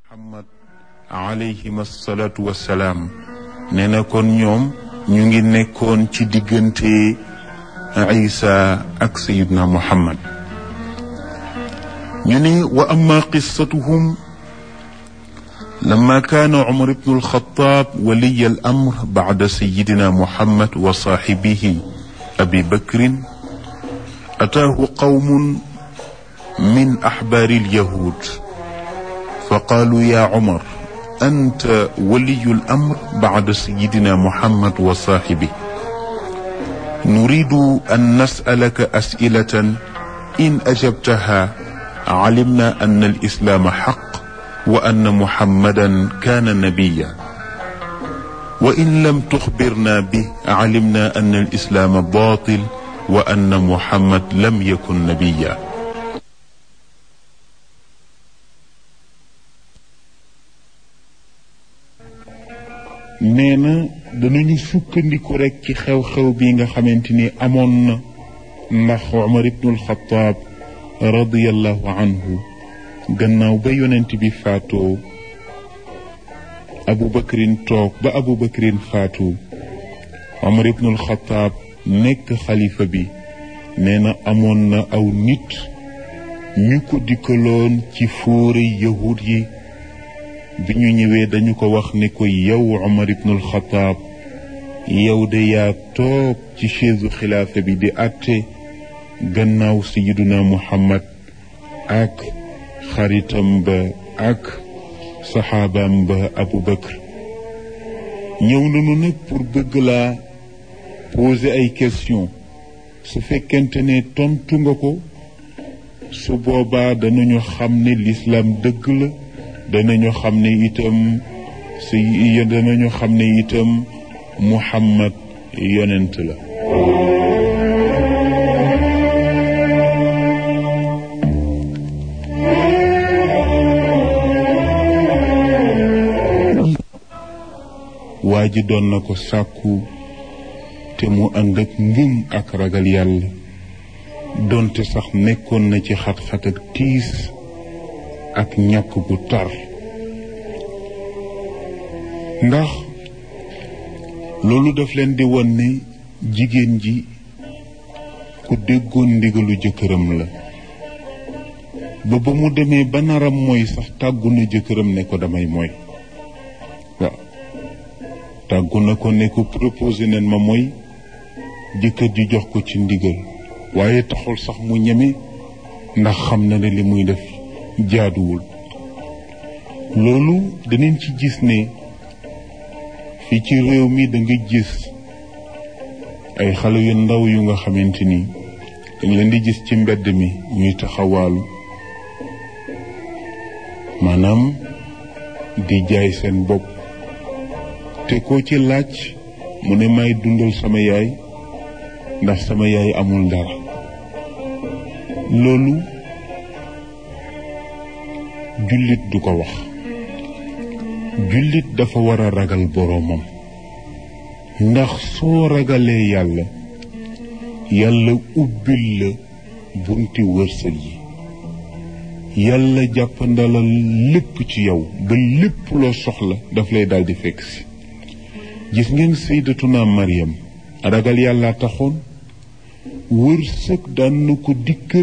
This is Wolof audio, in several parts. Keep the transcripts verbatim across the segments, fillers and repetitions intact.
Muhammad alayhim asalaatu wassalaam nee na kon ñoom ñu ngi nekkoon ci diggante Isa ak Sayyidna Muhammad ñu ne wa amma qissatuhum لما كان عمر بن الخطاب ولي الأمر بعد سيدنا محمد وصاحبه أبي بكر أتاه قوم من أحبار اليهود فقالوا يا عمر أنت ولي الأمر بعد سيدنا محمد وصاحبه نريد أن نسألك أسئلة إن أجبتها علمنا أن الإسلام حق وأن محمدا كان نبيا وإن لم تخبرنا به علمنا أن الإسلام باطل وأن محمد لم يكن نبيا nee na danañu sukkandiku rek ci xew-xew bi nga xamante ni amoon na ndax Umar ibnul Xattaab radiyallahu anhu gannaaw ba yonent bi faatoo Abu Bakrin toog ba Abu Bakrin faatu Umar ibnul Xattaab nekk xalifa bi nee na amoon na aw nit ñu ko dikkaloon ci fóore yahud yi bi ñu ñëwee dañu ko wax ne ko yow Umar ibnul Xattaab yow de yaa toog ci chaise xilaafa bi di àtte gannaaw sayyiduna Muhammad ak xaritam ba ak saxaabaam ba Abu Bakr ñëw nañu nag pour bëgg laa poser ay question su fekkente ne tontu nga ko su boobaa danañu xam ne l'islam dëgg la danañu xam ne itam si danañu xam ne itam Muhammad yonent la waa ji doon na ko sàkku te mu ànd ak ngëm ak ragal yàlla doonte sax nekkoon na ci xat-xat ak tiis ak ñàkk gu tar ndax loolu daf leen di won ne jigéen ji ku déggoon ndigalu jëkkëram la ba ba mu demee ba naram mooy sax tàggu na jëkkëram ne ko damay mooy waaw tàggu na ko ne ko proposé nen ma mooy jëkkër ji jox ko ci ndigal waaye taxul sax mu ñeme ndax xam na ne li muy def jaaduwul loolu danañ ci gis ne fii ci réew mi da nga gis ay xale yu ndaw yu nga xamante ni dañ leen di gis ci mbedd mi ñuy taxawaalu maanaam di jaay seen bopp te koo ci laaj mu ne may dundal sama yaay ndax sama yaay amul dara loolu jullit du ko wax jullit dafa war a ragal boroomam ndax soo ragalee yàlla yàlla ubbil la bunti wërsëg yi yàlla jàppandalal lépp ci yow ba lépp loo soxla daf lay daldi fekk si gis ngeen sayyidatuna Maryam ragal yàlla taxoon wërsëg daan na ko dikkal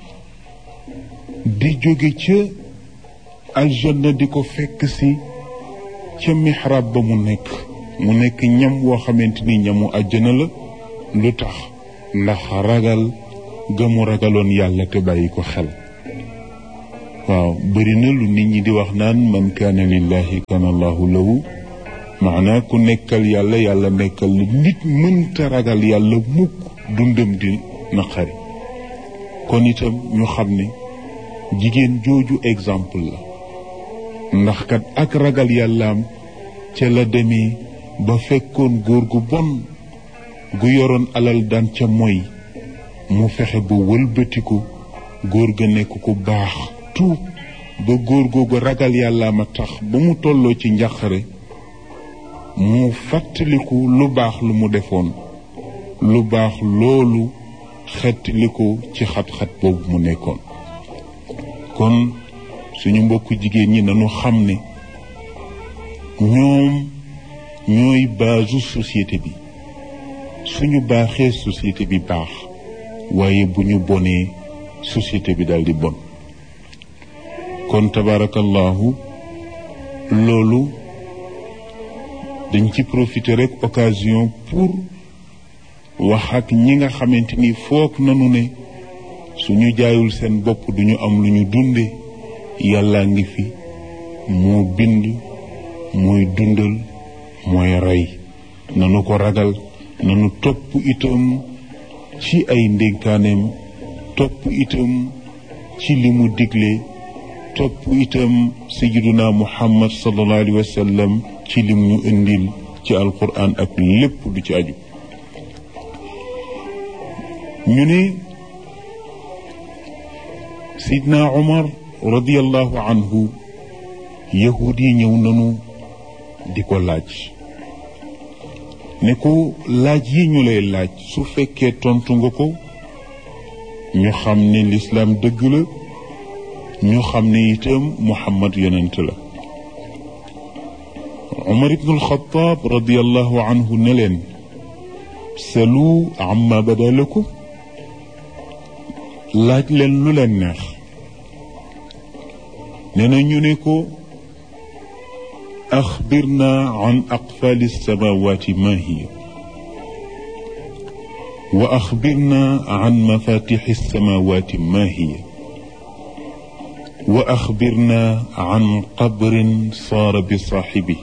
di jóge ca aljanna di ko fekk si ca mihrab ba mu nekk mu nekk ñam woo xamante ni ñamu àjjana la lu tax ndax ragal ga mu ragaloon yàlla te bàyyi ko xel waaw bëri na lu nit ñi di wax naan man kaana lillahi kaana allahu lahu maanaa ku nekkal yàlla yàlla nekkal la nit mënta ragal yàlla mukk dundam di naqari kon itam ñu xam ne jigéen jooju exemple la ndax kat ak ragal yàllaam ca la demee ba fekkoon góor gu bon gu yoroon alal daan ca moy mu fexe ba wëlbatiku góor ga nekk ku baax tuub ba góor googu ragal yàllaam a tax ba mu tolloo ci njàqare mu fàttaliku lu baax lu mu defoon lu baax loolu xettaliku ci xat-xat boobu mu nekkoon kon suñu mbokku jigéen ñi nañu xam ne ñoom ñooy baasu société bi suñu baaxee société bi baax waaye bu ñu bonee société bi daldi bon kon tabarakallahu loolu dañ ci profiter rek occasion pour wax ak ñi nga xamante ni foog nanu ne suñu jaayul seen bopp duñu am lu ñu dunde yàlla ngi fi moo bind mooy dundal mooy rey nanu ko ragal nanu topp itam ci ay ndénkaaneem topp itam ci li mu digle topp itam sayyiduna muhammad sallallahu alayhi wa sallam ci lim ñu indil ci alquran ak lépp du ci aju ñu ne sidna umar radiyallahu anhu yahud yi ñëw nanu di ko laaj ne ko laaj yi ñu lay laaj su fekkee tontu nga ko ñu xam ne lislaam dëgg la ñu xam ne itam muhammad yonent la umar ibn al-Khattab radiyallahu anhu ne leen salu amma bada lakum laaj leen lu leen neex nee na ñu ne ko axbirna an aqfali samawati ma hiya wa axbirna an mafatixi samawati ma hiya wa axbirna an qabrin saara bi saaxibi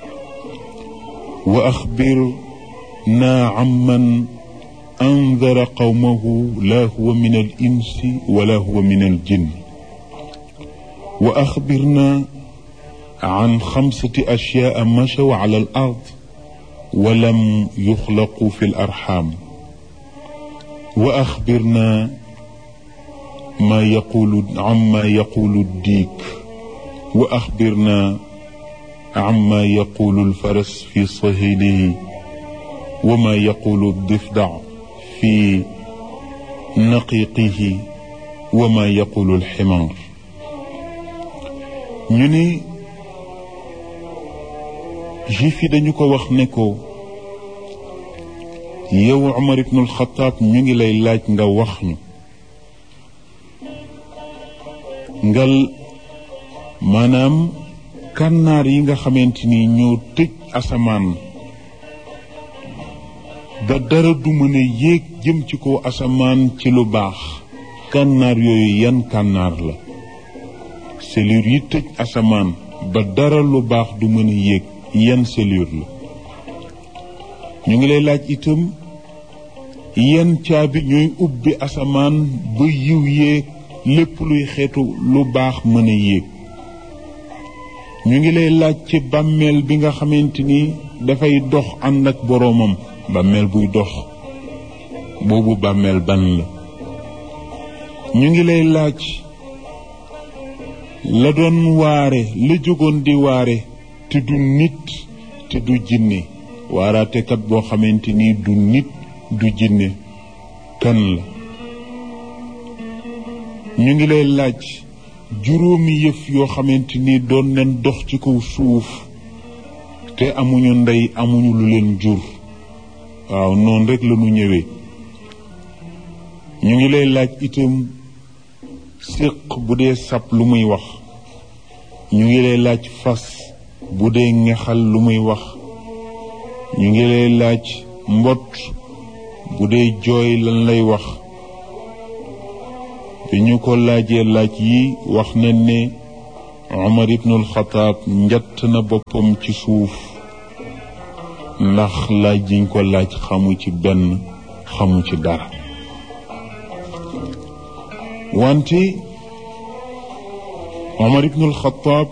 wa axbirna amman andara qawmahu la huwa min al insi wala huwa min al jinni wa axbirna an xamsati ashyaa machaw ala al ard wa lam yuxlaqu fi al arxam wa axbirna ma yaqulu amma yaqulu diik wa axbirna amma yaqulu al faras fi sahilihi wa ma yaqulu difda fi naqiqihi wa ma yaqulu al ximaar ñu ne juif yi dañu ko wax ne ko yow Umar ibn al-Khattab ñu ngi lay laaj nga wax ñu ngal maanaam kànnaar yi nga xamante ni ñoo tëj asamaan ba dara du mën a yéeg jëm ci kaw asamaan ci lu baax kànnaar yooyu yan kànnaar la selur yi tëj asamaan ba dara lu baax du mën a yéeg yan selur la ñu ngi lay laaj itam yan caabi ñooy ubbi asamaan ba yiw yéeg lépp luy xeetu lu baax mën a yéeg ñu ngi lay laaj ci bàmmeel bi nga xamante ni dafay dox ànd ak boroomam bàmmeel buy dox boobu bàmmeel ban la ñu ngi lay laaj la doon waare la jógoon di waare te du nit te du jinne waaraatekat boo xamante ni du nit du jinne kan la ñu ngi lay laaj juróomi yëf yoo xamante ni doon leen dox ci kaw suuf te amuñu ndey amuñu lu leen jur waaw noonu rek la ñu ñëwee ñu ngi lay laaj itam séq bu dee sab lu muy wax ñu ngi lay laaj fas bu dee ngexal lu muy wax ñu ngi lay laaj mbott bu dee jooy lan lay wax bi ñu ko laajee laaj yi wax na ne Umar ibnul Xataab njatt na boppam ci suuf ndax laaj yiñ ko laaj xamu ci benn xamu ci dara wante Umar ibnul Xataab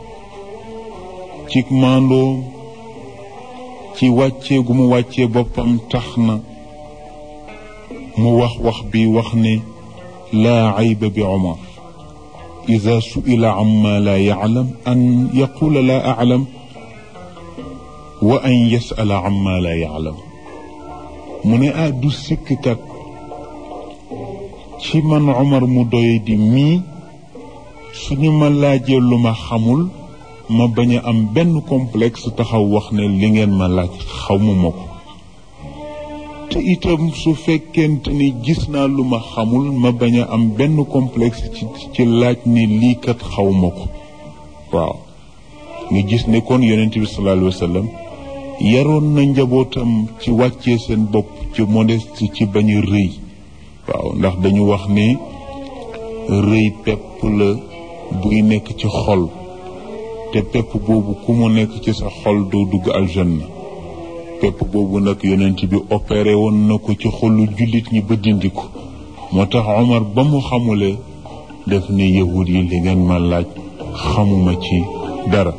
ci maandoo ci wàccee gu mu wàccee boppam tax na mu wax wax bi wax ne laa ayba bi Umar ida su'ila amma la ya'lam an yaqula la a'lam wa an yas'ala amma la ya'lam mu ne ah du sikkkat ci man Umar mu doye di mii suñu ma laajee lu ma xamul ma bañ a am benn complexe taxaw wax ne li ngeen ma laaj xamuma ko te itam su fekkente ni gis naa lu ma xamul ma bañ a am benn complexe ci ci laaj ni lii kat xawma ko waaw nga gis ne kon yonent bi sallallahu alayhi wa sallam yaroon na njabootam ci wàccee seen bopp ci modeste ci bañ a rëy waaw ndax dañu wax ne rëy pepp la buy nekk ci xol te pepp boobu ku mu nekk ci sa xol doo dugg aljanna pepp boobu nag yonent bi opéré woon na ko ci xolu jullit ñi ba dindi ko moo tax Omar ba mu xamulee def ne yahud yi li ngeen ma laaj xamuma ci dara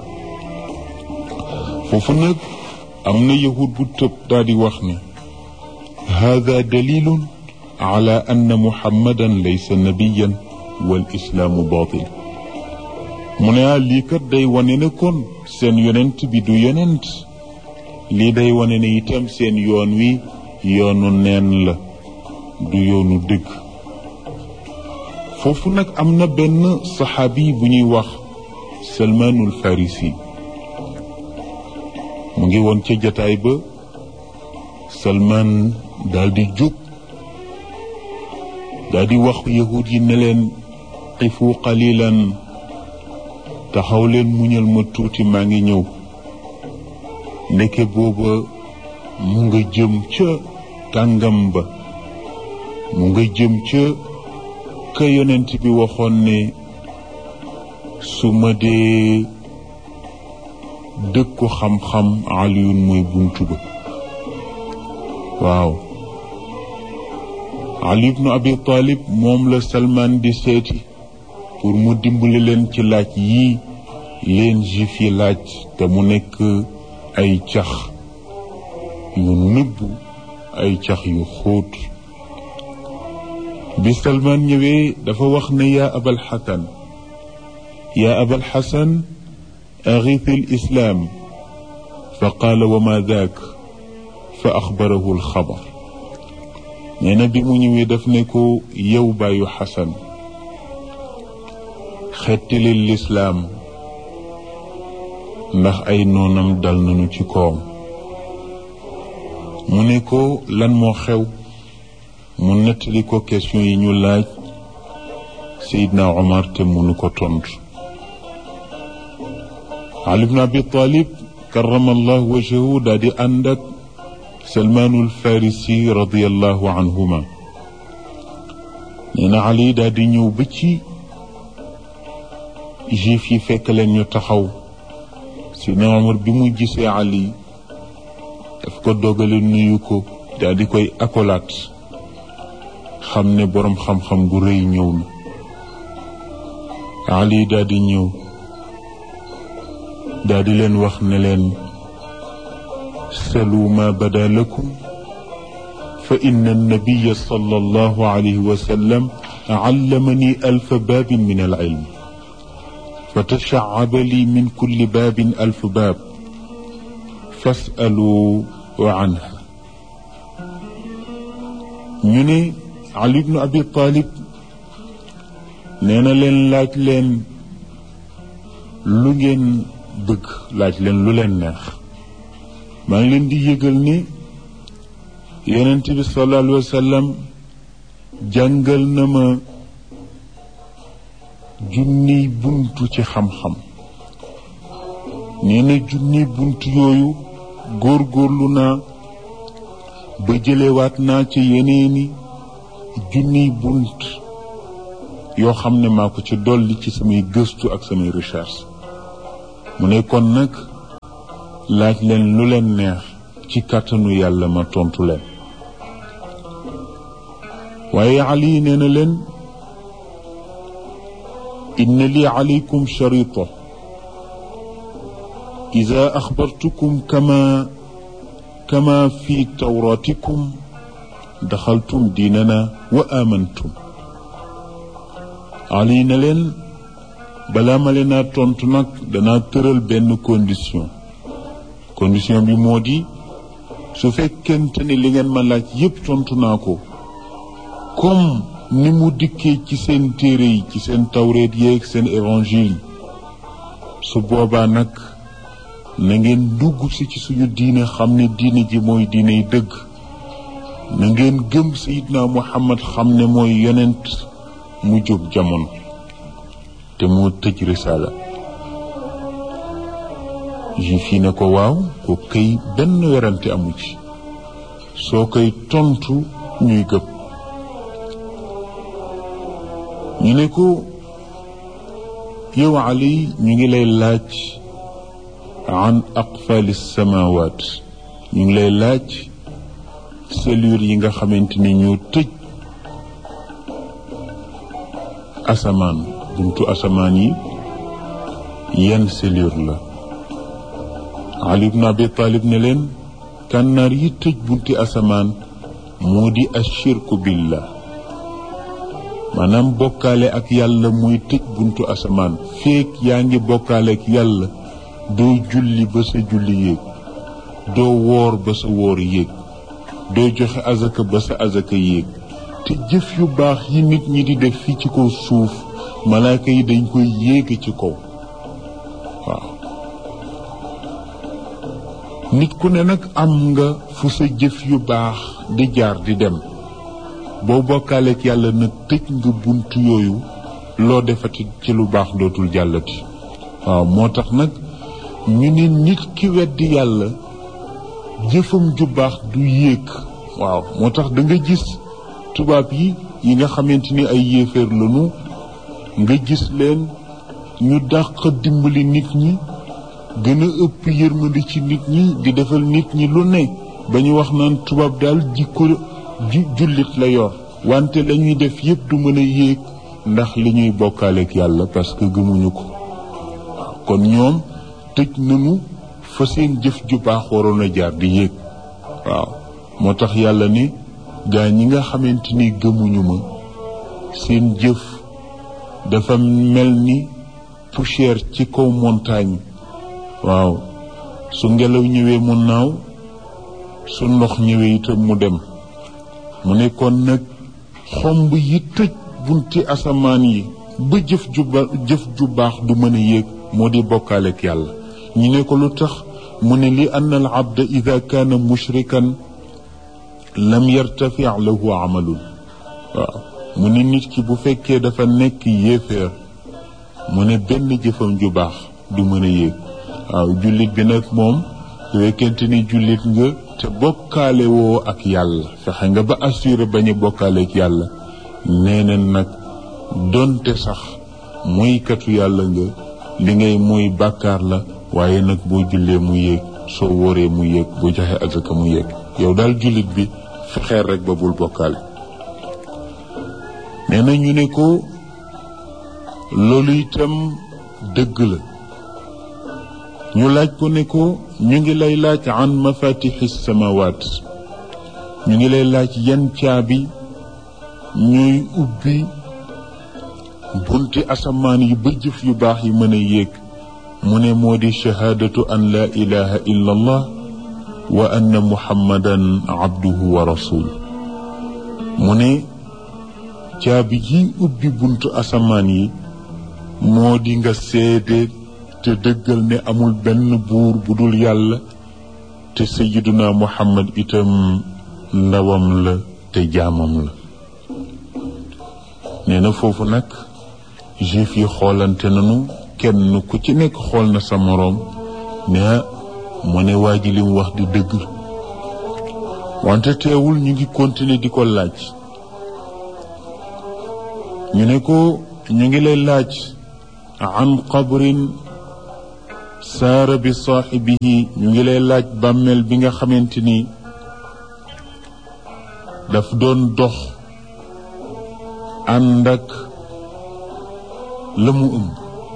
foofu nag am na yahud bu tëb daal di wax ne hada dalilun ala anna muhammadan laysa nabiyan wal islaamu baatil mu ne ah lii kat day wane ne kon seen yonent bi du yonent lii day wane ne itam seen yoon wi yoonu neen la du yoonu dëgg foofu nag am na benn saxaabi bu ñuy wax salmaanul farisi mu ngi woon ca jataay ba salmaan daal di jóg daal di wax yahud yi ne leen qifu qalilan taxaw leen muñal ma tuuti maa ngi ñëw ndeke booba mu nga jëm ca kàngam ba mu nga jëm ca ka yonent bi waxoon ne su ma dee dëkku xam-xam Aliyun mooy buntu ba waaw Ali ibnu Abi Talib moom la Salman di seeti pour mu dimbali leen ci laaj yii leen juif yi laaj te mu nekk ay cax yu nëbbu ay cax yu xóot bi Salman ñëwee dafa wax ne yaa abal xasan yaa abal xasan أغيث الإسلام فقال وما ذاك فأخبره الخبر نينا بي مو ñëwee daf ne ko yow baayu xasan xettali lislaam ndax ay noonam dal nañu ci koom mu ne ko lan moo xew mu nettali ko question yi ñu laaj Seydina Omar te mënu ko tontu Ali ibn Abi Talib karamallahu wajhahu daa di ànd ak Salmaanul Farisi radiyallahu anhuma nee na Ali daa di ñëw ba ci juif yi fekk leen ñu taxaw Seydina Omar bi mu gisee Ali daf ko dogale nuyu ko daa di koy akolaat xam ne boroom xam-xam bu rëy ñëw na Ali daa di ñëw daa di leen wax ne leen salu ma bada lakum fa inna annabiya sallallahu alayhi wa sallam allamani alfa baabin min alilm fa tashacaba li min kulli baabin alfa baab fasalu anha ñu ne Ali ibnu Abi Talib nee na leen laaj leen lu ngeen bëgg laaj leen lu leen neex maa ngi leen di yëgal ni yonent bi sallallahu alayhi wa sallam jàngal na ma junniy buntu ci xam-xam nee na junniy buntu yooyu góorgóorlu naa ba jëlewaat naa ci yeneeni junniy bunt yoo xam ne maa ko ci dolli ci samay gëstu ak samay recherche mu ne kon nag laaj leen lu leen neex ci kàttanu yàlla ma tontu leen waaye Ali nee na leen inna li alaykum sharita ida axbartukum kama kama fi tawratikum daxaltum diinana wa amantum Ali ne leen balaa ma leen a tontu nag danaa tëral benn condition condition bi moo di su fekkente ni li ngeen ma laaj yépp tontu naa ko comme ni mu dikkee ci seen téere yi ci seen tawreet yeeg seen évangile yi su boobaa nag na ngeen dugg si ci suñu diine xam ne diine ji mooy diiney dëgg na ngeen gëm Seydina Muhammad xam ne mooy yonent mu jóg jamono te moo tëj risaala juif yi ne ko waaw ko kay benn werante amu ci soo koy tontu ñuy gëm ñu ne ko yow Ali ñu ngi lay laaj an aqfali samawaat ñu ngi lay laaj cellule yi nga xamante ni ñoo tëj asamaan buntu asamaan yi yan cellule la Ali ibn Abi Talib ne leen kànnaar yi tëj bunti asamaan moo di ashirku billah maanaam bokkaale ak yàlla mooy tëj buntu asamaan feek yaa ngi bokkaale ak yàlla doo julli ba sa julli yéeg doo woor ba sa woor yéeg doo joxe azaka ba sa azaka yéeg te jëf yu baax yi nit ñi di def fii ci kaw suuf malaaka yi dañ koy yéege ci kaw waaw nit ku ne nag am nga fu sa jëf yu baax di jaar di dem boo bokkaaleek yàlla nag tëj nga buntu yooyu loo defati ci lu baax dootul jàllati waaw moo tax nag ñu ne nit ki weddi yàlla jëfam ju baax du yéeg waaw moo tax da nga gis tubaab yi yi nga xamante ni ay yéeféer lañu nga gis leen ñu dàq dimbali nit ñi gën a ëpp yërmandi ci nit ñi di defal nit ñi lu ne ba ñu wax naan tubaab daal jikko jullit la yor wante lañuy def yépp du mën a yéeg ndax li ñuy bokkaaleek yàlla parce que gëmuñu ko waaw kon ñoom tëj nañu fa seen jëf ju baax waroon a jaar di yéeg waaw moo tax yàlla ne gaa ñi nga xamante ni gëmuñu ma seen jëf dafa mel ni poussière ci kaw montagne waaw su ngelaw ñëwee mu naaw su ndox ñëwee itam mu dem mu ne kon nag xomb yi tëj bunti asamaan yi ba jëf ju ba jëf ju baax du mën a yéeg moo di bokkaaleek yàlla ñu ne ko lu tax mu ne li anna al abda ida kaana mushrikan lam yartafi lahu amalun waaw mu ne nit ki bu fekkee dafa nekk yéeféer mu ne benn jëfam ju baax du mën a yéeg waaw jullit bi nag moom su fekkente ni jullit nga te bokkaale woo ak yàlla fexe nga ba assuré bañ a bokkaale ak yàlla nee na nag donte sax moykatu yàlla nga li ngay mooy bàkkaar la waaye nag boo jullee mu yéeg soo wóoree mu yéeg boo joxe azaka mu yéeg yow daal jullit bi fexeer rek ba bul bokkaale nee na ñu ne ko loolu itam dëgg la ñu laaj ko ne ko ñu ngi lay laaj an mafatixi samawaat ñu ngi lay laaj yan caabi ñuy ubbi bunti asamaan yi ba jëf yu baax yi mën a yéeg mu ne moo di shahaadatu an laa ilaha illa allah wa anna muhammadan abduhu wa rasul mu ne caabi yi ubbi buntu asamaan yi moo di nga seede te dëggal ne amul benn buur bu dul yàlla te sayyiduna muhammad itam ndawam la te jaamam la nee na foofu nag juif yi xoolante nanu kenn ku ci nekk xool na sa moroom ne mu ne waa ji li mu wax di dëgg wante teewul ñu ngi continuer di ko laaj ñu ne ko ñu ngi lay laaj an qabrin saara bi saaxibihi ñu ngi lay laaj bàmmeel bi nga xamante ni daf doon dox ànd ak la mu ëmb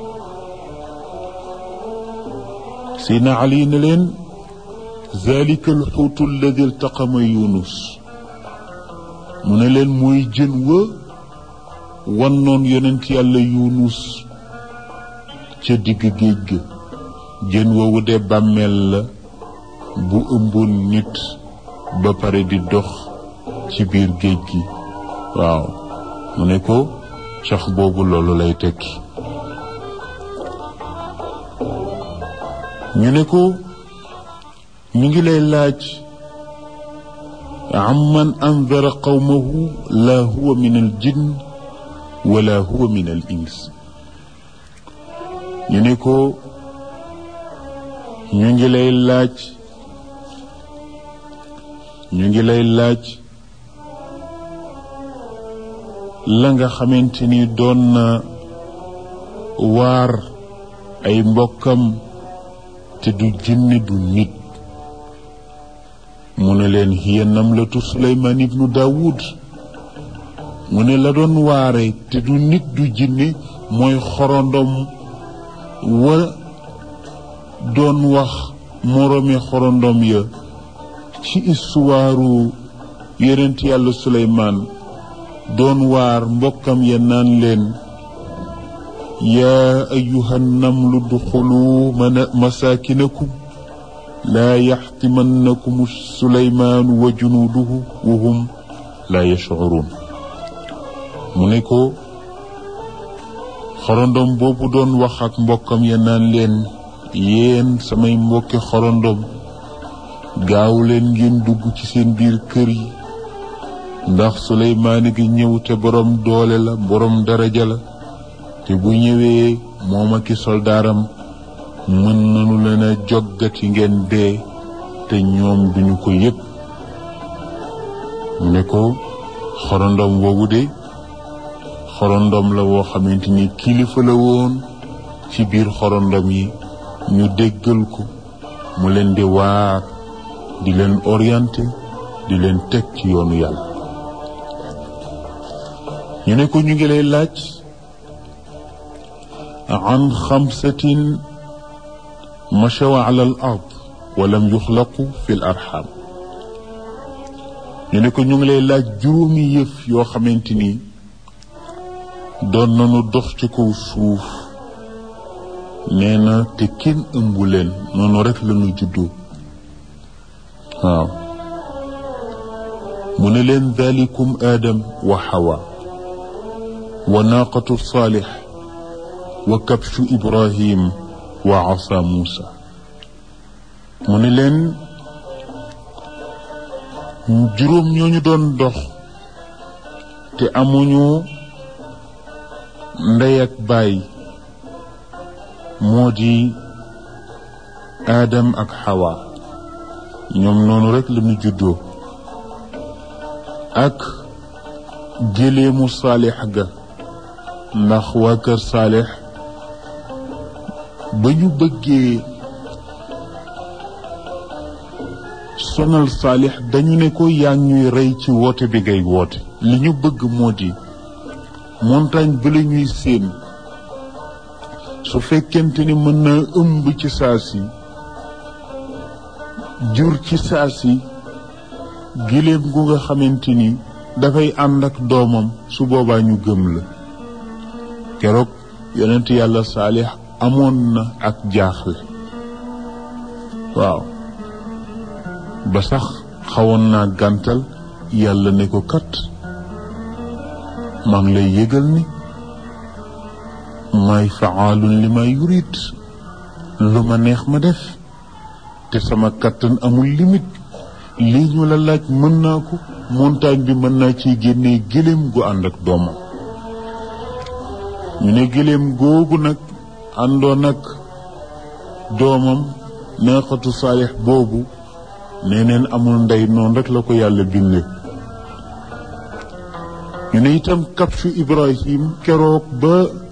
Seydina Ali ne leen zalika alxuutu alladi iltaqama yunus mu ne leen mooy jën wa wannoon yonent yàlla yunus ca digg géej ga jën woowu de bàmmeel la bu ëmboon nit ba pare di dox ci biir géej gi waaw mu ne ko cax boobu loolu lay tekki. ñu ne ko ñu ngi lay laaj amman andara qawmahu laa huwa min al jinn wala huwa min al ins. ñu ne ko ñu ngi lay laaj ñu ngi lay laaj la nga xamante ni doon na waar ay mbokkam te du jinne du nit. mu ne leen hiya namlatu Suleymaan ibnu Daawud. mu ne la doon waare te du nit du jinne mooy xorondom wa doon wax moroomi xorondom ya ci istuwaaru yonent yàlla Suleymaan doon waar mbokkam ya naan leen yaa ayyuhan namlu duxulu masaakinakum laa yaxtimannakum Suleymaanu wa junuuduhu wa hum laa yashcuruun. mu ne ko xorondom boobu doon wax ak mbokkam ya naan leen yéen samay mbokki xorondom gaaw leen ngeen dugg ci seen biir kër yi ndax Suleymaan gi ñëw te borom doole la borom daraja la te bu ñëwee moom ak i soldaaram mën nañu leen a joggati ngeen dee te ñoom duñu ko yëg. mu ne ko xorondom boobu de xorondom la woo xamante ni kilifa la woon ci biir xorondom yi ñu déggal ko mu leen di waar di leen orienté di leen teg ci yoonu yàlla. ñu ne ko ñu ngi lay laaj an xamsatin machaw ala al ard wa lam yuxlaqu fi l arxam. ñu ne ko ñu ngi lay laaj juróomi yëf yoo xamante ni doon nañu dox ci kaw suuf nee na te kenn ëmbu leen noonu rek lañu juddoo. waaw mu ne leen dalikum aadam wa xawa wa naaqatu saalix wa kabshu ibrahim wa asa muusa. mu ne leen juróom ñooñu doon dox te amuñu ndey ak baay moo di aadam ak xawa ñoom noonu rek la ñu juddoo ak géléemu saalix ga ndax waa kër saalix ba ñu bëggee sonal saalix dañu ne ko yaa ñuy rey ci woote bi ngay woote li ñu bëgg moo di montagne ba la ñuy séen su fekkente ni mën na ëmb ci saa si jur ci saa si giléem gu nga xamante ni dafay ànd ak doomam su boobaa ñu gëm la. keroog yonent yàlla saalix amoon na ak jaaxle waaw ba sax xawoon naa gàntal yàlla ne ko kat maa ngi lay yëgal ni may faalun li ma yurit lu ma neex ma def te sama kattan amul limite lii ñu la laaj mën naa ko montagne bi mën naa ciy génnee gëléem gu ànd ak doomam. ñu ne gëléem googu nag àndoon ak doomam neexatu saalix boobu nee neen amul ndey noonu rek la ko yàlla bindee. ñu ne itam kabsu ibrahim keroog ba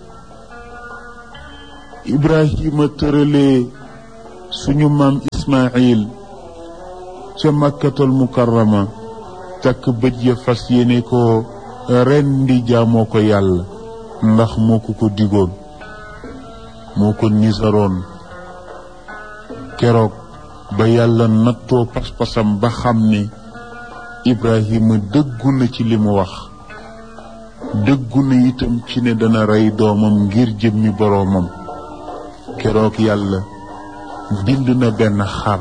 ibrahima tëralee suñu maam ismail ca makkatal mukarrama takk bët ya fas yéene ko ren di jaamoo ko yàlla ndax moo ko ko digoon moo ko nisaroon keroog ba yàlla nattoo pas-pasam ba xam ne ibrahima dëggu na ci li mu wax dëggu na itam ci ne dana rey doomam ngir jëmmi boroomam keroog yàlla bind na benn xar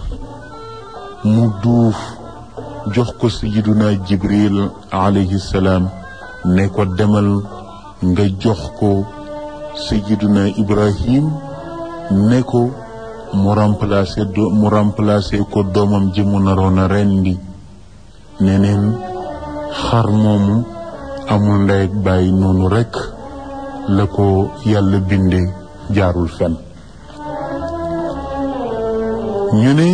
mu duuf jox ko sayyiduna jibril alayhi salaam ne ko demal nga jox ko Sayyiduna Ibrahim ne ko mu remplacer do mu remplacer ko doomam ji mu naroon a rendi neneen xar moomu amul ndey ak bàyyi noonu rekk la ko yàlla binde jaarul fen ñu ne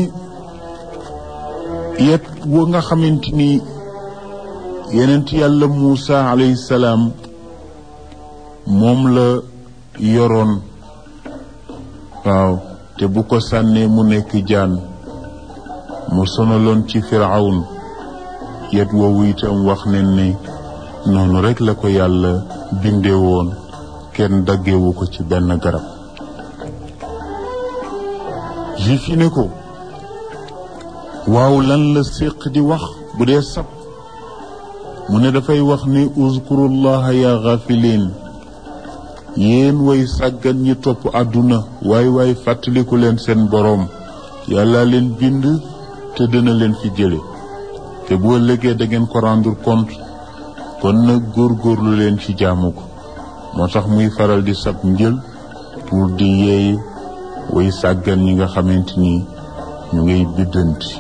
yet wa nga xamante ni yenent yàlla Muusa alayhi salaam moom la yoroon waaw te bu ko sànnee mu nekk jaan mu sonaloon ci Firawun yet woowu itam wax nen ne noonu rekk la ko yàlla bindee woon kenn daggewu ko ci benn garab juif yi ne ko waaw lan la séq di wax bu dee sab mu ne dafay wax ni uzkurullaha ya ghafilin yéen way sàggan ñi topp àdduna waay waay fàttaliku leen seen boroom yàlla leen bind te dina leen fi jële te boo ëllëgee da ngeen ko rendre compte kon nag góorgóorlu leen ci jaamu ko moo tax muy faral di sab njël pour di yeey way sàggan ñi nga xamante ni ñu ngay biddanti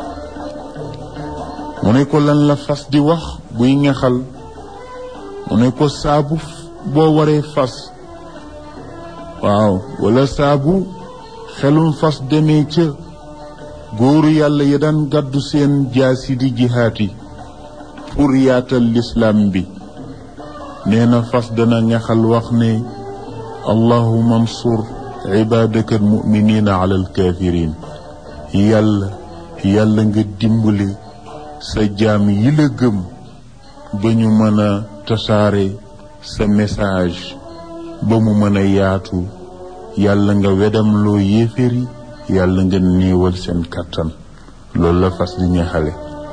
mu ne ko lan la fas di wax buy ngexal mu ne ko saabu boo waree fas waaw wala saabu xelum fas demee ca góoru yàlla ya daan gàddu seen jaasi di jihaati pour yaatal lislaam bi nee na fas dana ngexal wax ne allahumma ansur ibadaka almuminina ala alkafirin yàlla yàlla nga dimbali sa jaam yi la gëm ba ñu mën a tasaare sa message ba mu mën a yaatu yàlla nga wedam loo yéeféri yàlla nga néewal seen kàttan loolu la fas di ñaxale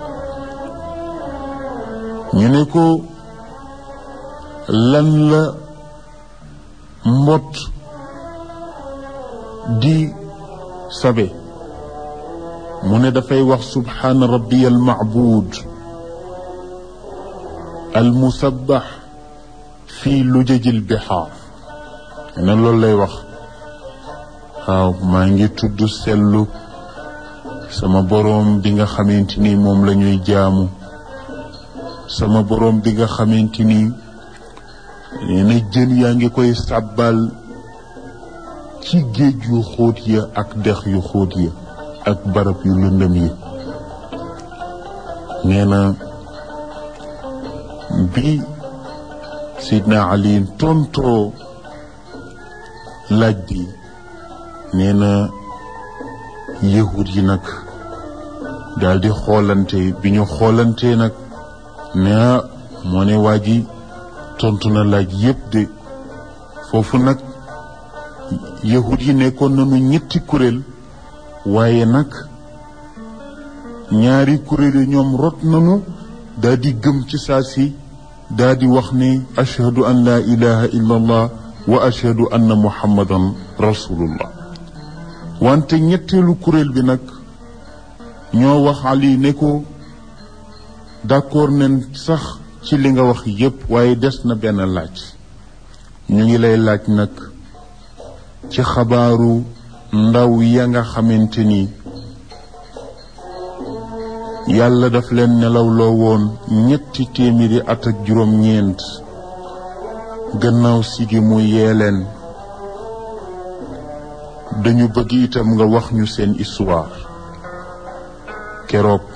ñu ne ko lan la mbott di sabe mu ne dafay wax subhaana rabbiya al ma'buud al musabbax fii lujajil bihaar ne loolu lay wax waaw maa ngi tudd sellu sama boroom bi nga xamante ni moom la ñuy jaamu sama boroom bi nga xamante ni nee na jën yaa ngi koy sàbbal ci géej yu xóot ya ak dex yu xóot ya ak barab yu lëndëm yi nee na bi Sidna Ali tontoo laaj bi nee na yahud yi nag daal di xoolante bi ñu xoolante nag ne moo ne waa ji tontu na laaj yépp de foofu nag yahud yi nekkoon nañu ñetti kuréel waaye nag ñaari kuréel yi ñoom rot nañu daal di gëm ci saa si daal di wax ne ashhadu an la ilaha illa allah wa ashhadu anna muhammadan rasulullah wante ñetteelu kuréel bi nag ñoo wax Ali ne ko d'accord nañ sax ci li nga wax yépp waaye des na benn laaj ñu ngi lay laaj nag ci xabaaru ndaw ya nga xamante ni yàlla daf leen nelawloo woon ñetti téeméeri at ak juróom ñeent gannaaw si gi mu yee leen dañu bëgg itam nga wax ñu seen histoire keroog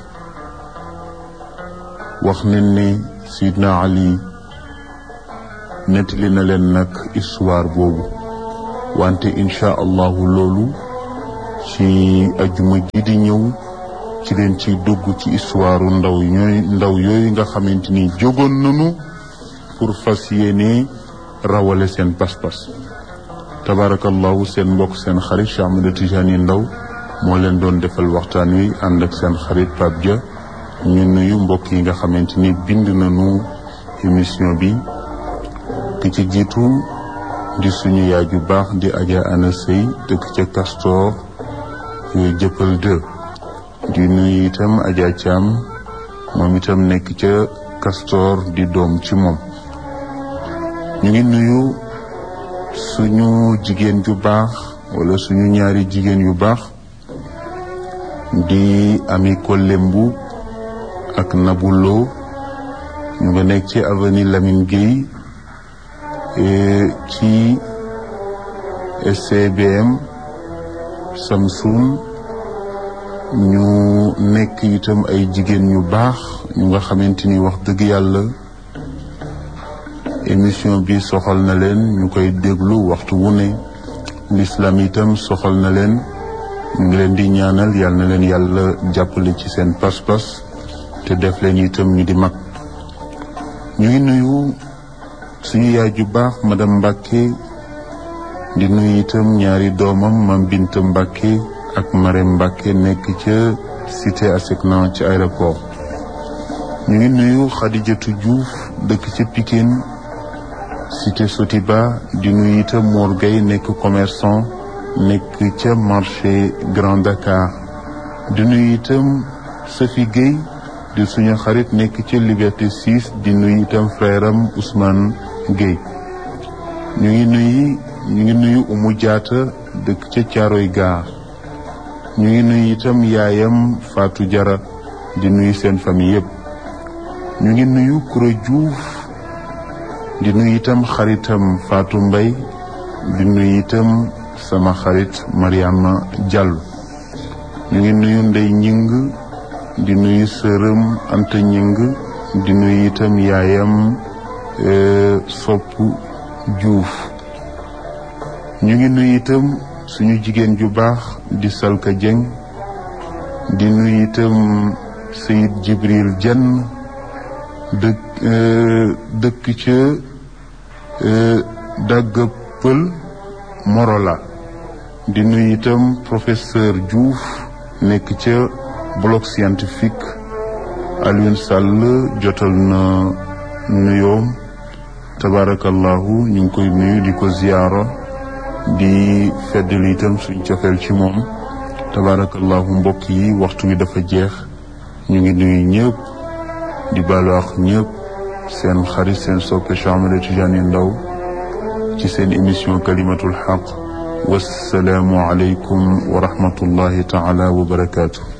wax nañ ne Sidna Ali nettali na leen nag histoire boobu wante insha allahu loolu ci ajuma ji di ñëw ci leen ci dugg ci histoire ndaw ñooy ndaw yooyu nga xamante ni jógoon nañu pour fas yéene rawale seen pas-pas tabarakallahu seen mbokk seen xarit Cheikh Ahmed Tidiane Ndaw moo leen doon defal waxtaan wi ànd ak seen xarit Pape Dia ñu nuyu mbokk yi nga xamante ni bind nañu émission bi ki ci jiitu di suñu yaay ju baax di Adja Ana Sey dëkk ca Castor jëppal deux di nuyu itam Adja Thiam moom itam nekk ca Castor di doom ci moom ñu ngi nuyu suñu jigéen ju baax wala suñu ñaari jigéen yu baax di Ami Collé Mboup ak Nabou Lo ñu nga nekk ci avenue Lamine Gueye ci S C B M Samsung ñu nekk itam ay jigéen ñu baax ñu nga xamante ni wax dëgg yàlla émission bi soxal na leen ñu koy déglu waxtu wu ne l'islam itam soxal na leen ñu ngi leen di ñaanal yal na leen yàlla jàppale ci seen pas-pas te def leen itam ñu di mag. ñu ngi nuyu suñu yaay ju baax madame Mbacke di nuyu itam ñaari doomam Mam Binta Mbacke ak Marème Mbacke nekk ca cité Asecna ci aéroport. ñu ngi nuyu Khadijatou Diouf dëkk ca Pikine cité Sotiba di nuyu itam Mor Gueye nekk commerçant nekk ca marché Grand Dakar. di nuyu itam Safi Gueye di suñu xarit nekk ca Liberté six di nuyu itam frère am Ousmane Gueye. ñu ngi nuyu ñu ngi nuyu Oumou Diatta dëkk ca Thiaroye Gare. ñu ngi nuyu itam yaayam Fatou Diarra di nuyu seen famille yëpp. ñu ngi nuyu Koura Diouf di nuyu itam xaritam Fatou Mbaye di nuyu itam sama xarit Mariama Diallo. ñu ngi nuyu Ndey Ñing di nuyu sërëm Anta Ñing di nuyu itam yaayam Sopp Diouf. ñu ngi nuyu itam suñu jigéen ju baax di Salka Dieng di nuyu itam Seyid Jibril Dieng dëkk dëkk ca Dagga Pël Morola. di nuyu itam professeur Diouf nekk ca bloc scientifique. Alioune Sall jotal na nuyoom tabarakallahu ñu ngi koy nuyu di ko ziyaara di feddali itam suñ cofeel ci moom tabarakallahu. mbokk yi waxtu wi dafa jeex ñu ngi nuyu ñëpp di baalu ak ñëpp seen xarit seen soppe Cheikh Ahmed Tidiane Ndao ci seen émission kalimatul haq. wassalaamu aleykum wa rahmatullahi taala wa barakaatu.